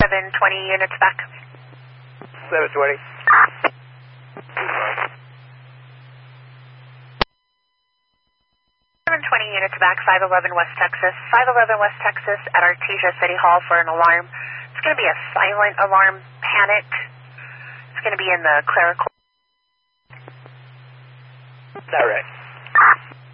720 units back. 720. 720 units back, 511 West Texas. 511 West Texas at Artesia City Hall for an alarm. It's going to be a silent alarm, panic. It's going to be in the clerical. Is that right?